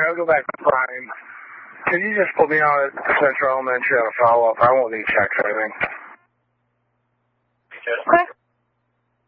I'll go back to Brian. Could you just put me on at Central Elementary on a follow-up? I won't need checks or anything.